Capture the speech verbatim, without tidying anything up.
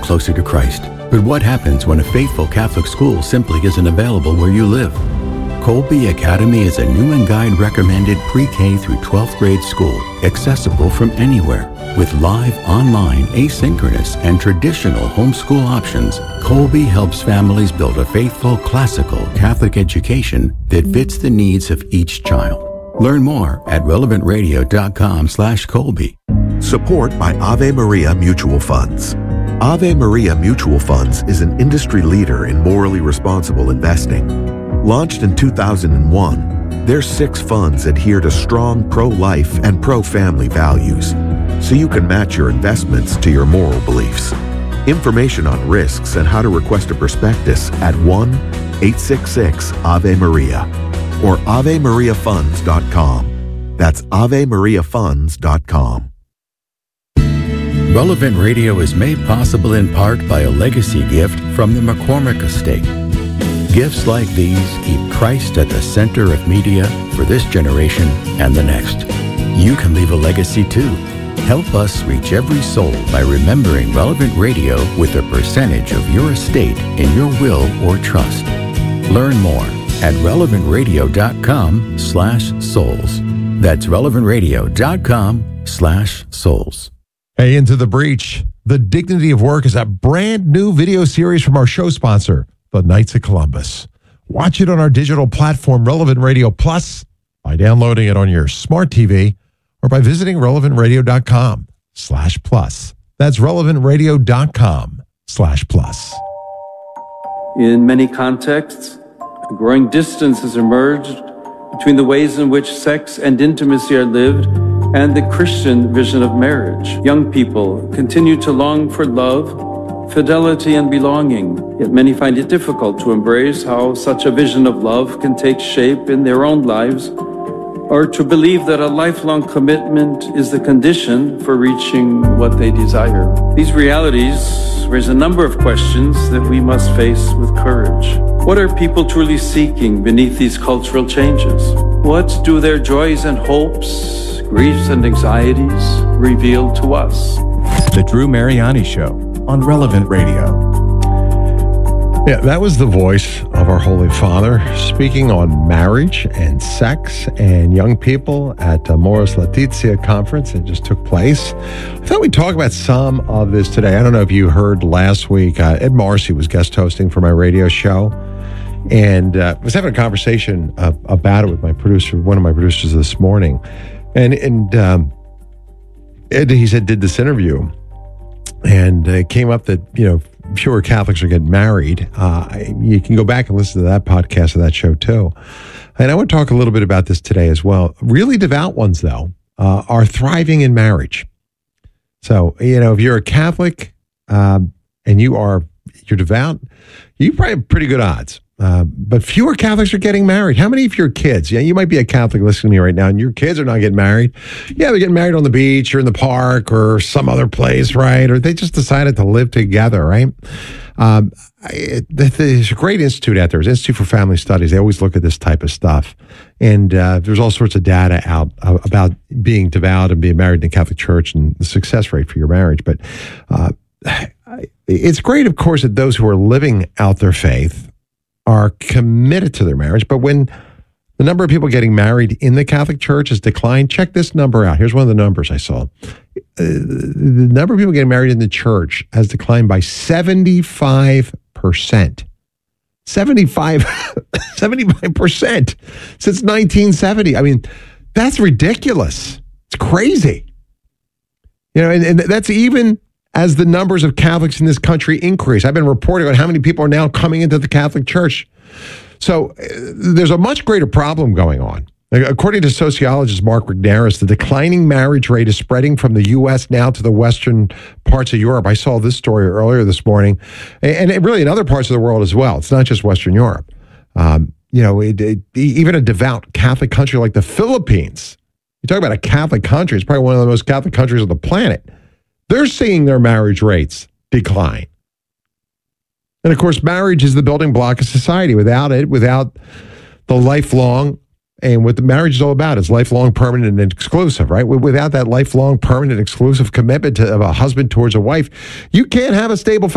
closer to Christ. But what happens when a faithful Catholic school simply isn't available where you live? Colby Academy is a Newman Guide recommended pre-K through twelfth grade school, accessible from anywhere. With live, online, asynchronous, and traditional homeschool options, Colby helps families build a faithful, classical Catholic education that fits the needs of each child. Learn more at relevantradio.com slash Colby. Support by Ave Maria Mutual Funds. Ave Maria Mutual Funds is an industry leader in morally responsible investing. Launched in two thousand one, their six funds adhere to strong pro-life and pro-family values, so you can match your investments to your moral beliefs. Information on risks and how to request a prospectus at one eight six six Ave Maria or ave maria funds dot com. That's ave maria funds dot com. Relevant Radio is made possible in part by a legacy gift from the McCormick Estate. Gifts like these keep Christ at the center of media for this generation and the next. You can leave a legacy too. Help us reach every soul by remembering Relevant Radio with a percentage of your estate in your will or trust. Learn more at relevantradio.com slash souls. That's relevantradio.com slash souls. Hey, Into the Breach. The Dignity of Work is a brand new video series from our show sponsor, the Knights of Columbus. Watch it on our digital platform, Relevant Radio Plus, by downloading it on your smart T V or by visiting relevantradio.com slash plus. That's relevantradio.com slash plus. In many contexts, a growing distance has emerged between the ways in which sex and intimacy are lived and the Christian vision of marriage. Young people continue to long for love, fidelity, and belonging, yet many find it difficult to embrace how such a vision of love can take shape in their own lives, or to believe that a lifelong commitment is the condition for reaching what they desire. These realities raise a number of questions that we must face with courage. What are people truly seeking beneath these cultural changes? What do their joys and hopes, griefs and anxieties reveal to us? The Drew Mariani Show on Relevant Radio. Yeah, that was the voice of our Holy Father speaking on marriage and sex and young people at uh, Moris Laetitia conference that just took place. I thought we'd talk about some of this today. I don't know if you heard last week, uh, Ed Marcy was guest hosting for my radio show, and uh, I was having a conversation uh, about it with my producer, one of my producers this morning, and and um, Ed, he said, did this interview, and it came up that, you know, fewer Catholics are getting married. Uh, you can go back and listen to that podcast of that show too. And I want to talk a little bit about this today as well. Really devout ones, though, uh, are thriving in marriage. So, you know, if you're a Catholic um, and you are, you're devout, you probably have pretty good odds. Uh, but fewer Catholics are getting married. How many of your kids, yeah, you might be a Catholic listening to me right now, and your kids are not getting married. Yeah, they're getting married on the beach or in the park or some other place, right? Or they just decided to live together, right? Um, it, there's a great institute out there. It's Institute for Family Studies. They always look at this type of stuff. And uh, there's all sorts of data out uh, about being devout and being married in the Catholic Church and the success rate for your marriage. But uh, it's great, of course, that those who are living out their faith are committed to their marriage. But when the number of people getting married in the Catholic Church has declined, check this number out. Here's one of the numbers I saw. Uh, the number of people getting married in the church has declined by seventy-five percent. seventy-five, seventy-five percent since nineteen seventy. I mean, that's ridiculous. It's crazy. You know, and, and that's even as the numbers of Catholics in this country increase. I've been reporting on how many people are now coming into the Catholic Church. So uh, there's a much greater problem going on. According to sociologist Mark Rignaris, the declining marriage rate is spreading from the U S now to the western parts of Europe. I saw this story earlier this morning, and it really in other parts of the world as well. It's not just Western Europe. Um, you know, it, it, even a devout Catholic country like the Philippines, you talk about a Catholic country, it's probably one of the most Catholic countries on the planet. They're seeing their marriage rates decline. And of course, marriage is the building block of society. Without it, without the lifelong, and what the marriage is all about is lifelong, permanent, and exclusive, right? Without that lifelong, permanent, exclusive commitment to, of a husband towards a wife, you can't have a stable family.